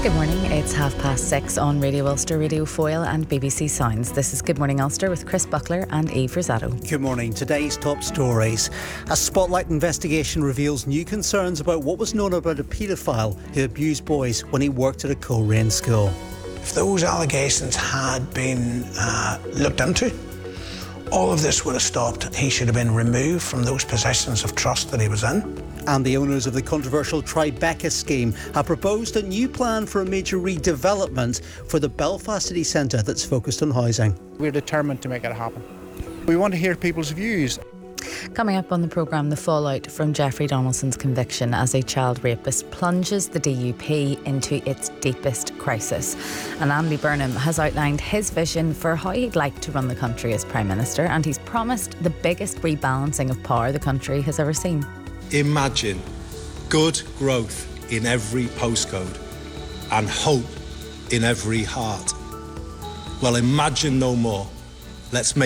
Good morning, it's 6:30 on Radio Ulster, Radio Foyle and BBC Sounds. This is Good Morning Ulster with Chris Buckler and Eve Rosado. Good morning. Today's top stories. A Spotlight investigation reveals new concerns about what was known about a paedophile who abused boys when he worked at a Coleraine school. If those allegations had been looked into, all of this would have stopped. He should have been removed from those positions of trust that he was in. And the owners of the controversial Tribeca scheme have proposed a new plan for a major redevelopment for the Belfast city centre that's focused on housing. We're determined to make it happen. We want to hear people's views. Coming up on the programme, the fallout from Jeffrey Donaldson's conviction as a child rapist plunges the DUP into its deepest crisis. And Andy Burnham has outlined his vision for how he'd like to run the country as Prime Minister, and he's promised the biggest rebalancing of power the country has ever seen. Imagine good growth in every postcode and hope in every heart. Well, imagine no more. Let's make